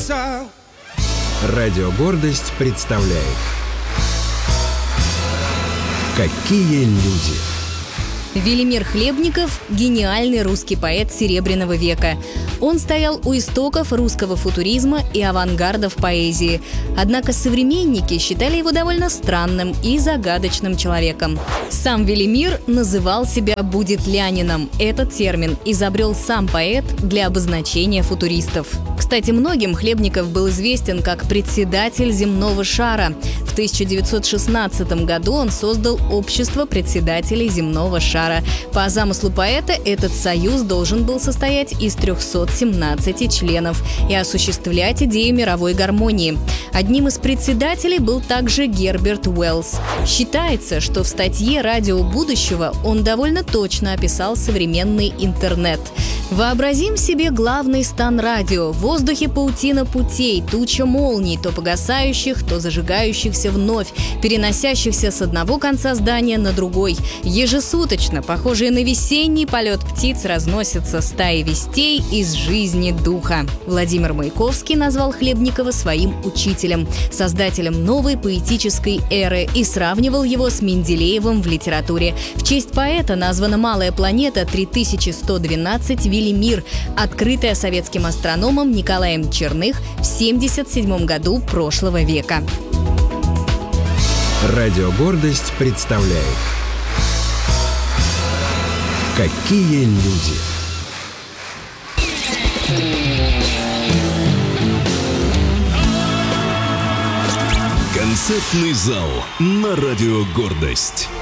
Радио «Гордость» представляет «Какие люди». Велимир Хлебников – гениальный русский поэт Серебряного века. Он стоял у истоков русского футуризма и авангарда в поэзии. Однако современники считали его довольно странным и загадочным человеком. Сам Велимир называл себя будетлянином. Этот термин изобрел сам поэт для обозначения футуристов. Кстати, многим Хлебников был известен как председатель земного шара. В 1916 году он создал Общество председателей земного шара. По замыслу поэта, этот союз должен был состоять из 317 членов и осуществлять идею мировой гармонии. Одним из председателей был также Герберт Уэллс. Считается, что в статье «Радио будущего» он довольно точно описал современный интернет. Вообразим себе главный стан радио. В воздухе паутина путей, туча молний, то погасающих, то зажигающихся вновь, переносящихся с одного конца здания на другой. Ежесуточно, похожие на весенний полет птиц, разносятся стаи вестей из жизни духа. Владимир Маяковский назвал Хлебникова своим учителем, создателем новой поэтической эры, и сравнивал его с Менделеевым в литературе. В честь поэта названа малая планета 3112 Велимир, открытая советским астрономом Николаем Черных в 1977 году прошлого века. Радио «Гордость» представляет «Какие люди». Концертный зал на Радио «Гордость».